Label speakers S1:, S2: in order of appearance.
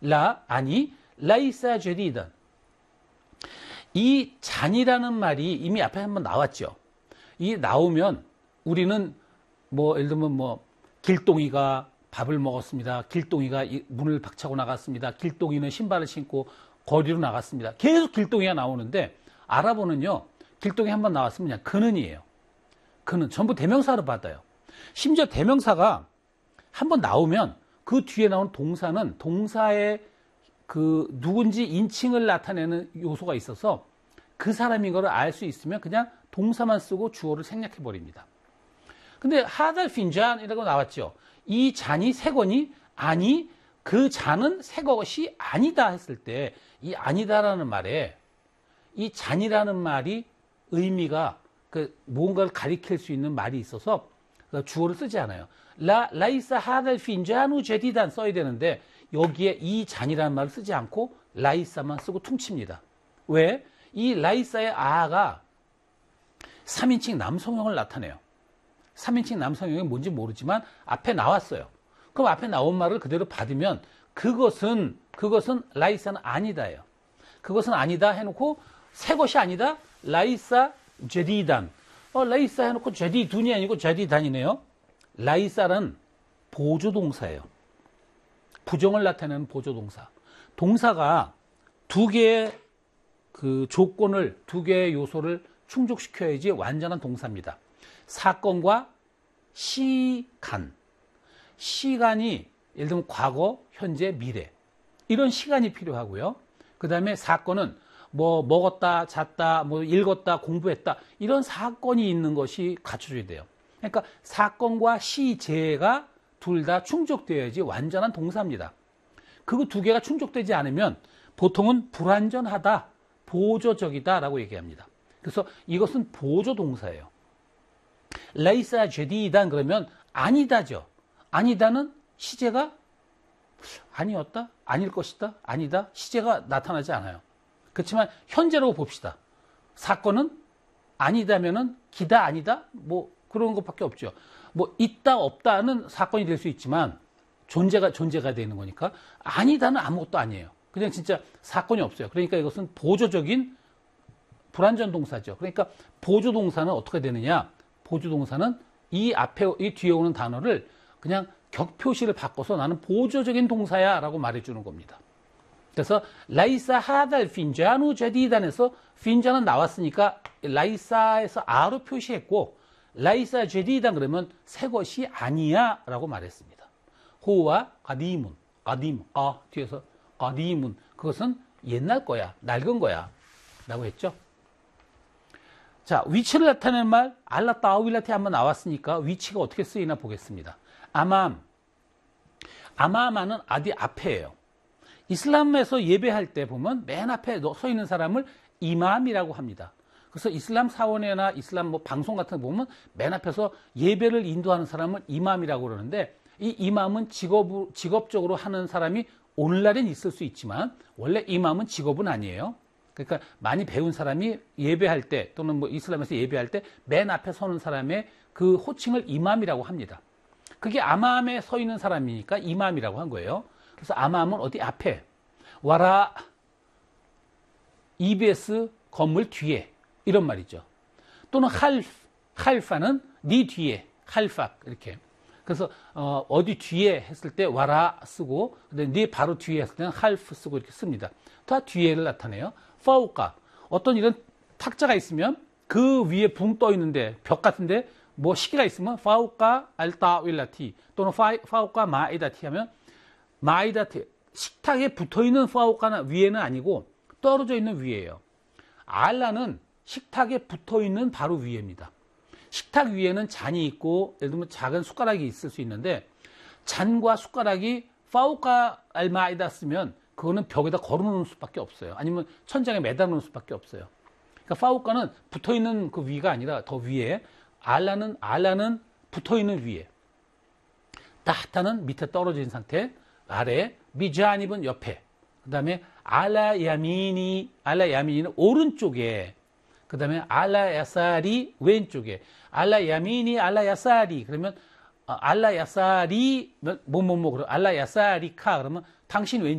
S1: 아니 라이사 제디단. 이 잔이라는 말이 이미 앞에 한번 나왔죠. 이 나오면 우리는 뭐 예를 들면 뭐 길동이가 밥을 먹었습니다. 길동이가 문을 박차고 나갔습니다. 길동이는 신발을 신고 거리로 나갔습니다. 계속 길동이가 나오는데 아랍어는요. 길동이 한번 나왔으면 그냥 그는이에요. 그는 전부 대명사로 받아요. 심지어 대명사가 한번 나오면 그 뒤에 나온 동사는 동사의 그 누군지 인칭을 나타내는 요소가 있어서 그 사람인 걸 알 수 있으면 그냥 동사만 쓰고 주어를 생략해 버립니다. 근데 하달 핀잔이라고 나왔죠. 이 잔이 새 거니? 아니, 그 잔은 새 것이 아니다 했을 때 이 아니다라는 말에 이 잔이라는 말이 의미가 그 뭔가를 가리킬 수 있는 말이 있어서 주어를 쓰지 않아요. 라이사 하달 핀잔우 제디단 써야 되는데 여기에 이 잔이라는 말을 쓰지 않고 라이사만 쓰고 퉁칩니다. 왜? 이 라이사의 아가 3인칭 남성형을 나타내요. 3인칭 남성형이 뭔지 모르지만 앞에 나왔어요. 그럼 앞에 나온 말을 그대로 받으면 그것은 라이사는 아니다예요. 그것은 아니다 해놓고 새 것이 아니다. 라이사 제디단. 라이사 해놓고 제디둔이 아니고 제디단이네요. 라이사는 보조동사예요. 부정을 나타내는 보조동사. 동사가 두 개의 그 조건을, 두 개의 요소를 충족시켜야지 완전한 동사입니다. 사건과 시간. 시간이 예를 들면 과거, 현재, 미래. 이런 시간이 필요하고요. 그 다음에 사건은 뭐 먹었다, 잤다, 뭐 읽었다, 공부했다. 이런 사건이 있는 것이 갖춰져야 돼요. 그러니까 사건과 시제가 둘 다 충족되어야지 완전한 동사입니다. 그 두 개가 충족되지 않으면 보통은 불완전하다, 보조적이다라고 얘기합니다. 그래서 이것은 보조동사예요. 레이사 제디단 그러면 아니다죠. 아니다는 시제가 아니었다, 아닐 것이다, 아니다, 시제가 나타나지 않아요. 그렇지만 현재라고 봅시다. 사건은 아니다면은 기다, 아니다, 뭐 그런 것밖에 없죠. 뭐 있다, 없다는 사건이 될 수 있지만 존재가 되는 거니까 아니다는 아무것도 아니에요. 그냥 진짜 사건이 없어요. 그러니까 이것은 보조적인 불완전 동사죠. 그러니까 보조동사는 어떻게 되느냐? 보조동사는 이 뒤에 오는 단어를 그냥 격표시를 바꿔서 나는 보조적인 동사야 라고 말해주는 겁니다. 그래서 라이사 하달 핀자누 제디단에서 핀자는 나왔으니까 라이사에서 아로 표시했고 라이사 제디단 그러면 새 것이 아니야 라고 말했습니다. 호와 가디문, 뒤에서 가디문, 그것은 옛날 거야, 낡은 거야 라고 했죠. 자, 위치를 나타내는 말 알라따위라티 한번 나왔으니까 위치가 어떻게 쓰이나 보겠습니다. 아마마는 아디 앞에예요. 이슬람에서 예배할 때 보면 맨 앞에 서 있는 사람을 이맘이라고 합니다. 그래서 이슬람 사원회나 이슬람 뭐 방송 같은 거 보면 맨 앞에서 예배를 인도하는 사람을 이맘이라고 그러는데 이 이맘은 직업적으로 하는 사람이 오늘날엔 있을 수 있지만 원래 이맘은 직업은 아니에요. 그러니까 많이 배운 사람이 예배할 때 또는 뭐 이슬람에서 예배할 때 맨 앞에 서는 사람의 그 호칭을 이맘이라고 합니다. 그게 아맘에 서 있는 사람이니까 이맘이라고 한 거예요. 그래서 아맘은 어디 앞에, 와라 EBS 건물 뒤에 이런 말이죠. 또는 할파는 네 뒤에, 할팍 이렇게. 그래서 어디 뒤에 했을 때 와라 쓰고 네 바로 뒤에 했을 때는 할프 쓰고 이렇게 씁니다. 다 뒤에를 나타내요. 파우카, 어떤 이런 탁자가 있으면 그 위에 붕 떠 있는데 벽 같은데 뭐 시계가 있으면 파우카 알타윌라티 또는 파우카 마이다티 하면 마이다티, 식탁에 붙어있는 파우카나 위에는 아니고 떨어져 있는 위에예요. 알라는 식탁에 붙어있는 바로 위에입니다. 식탁 위에는 잔이 있고 예를 들면 작은 숟가락이 있을 수 있는데 잔과 숟가락이 파우카 알마이다 쓰면 그거는 벽에다 걸어놓는 수밖에 없어요. 아니면 천장에 매다 놓는 수밖에 없어요. 그러니까 파우카는 붙어있는 그 위가 아니라 더 위에, 알라는 붙어있는 위에, 타타는 밑에 떨어진 상태, 아래, 미자닙은 옆에, 그 다음에 알라야미니는 오른쪽에, 그 다음에 알라야사리 왼쪽에, 알라야미니 알라야사리 그러면 알라야사리 뭐뭐뭐 그러면 알라야사리카 그러면 당신 왼쪽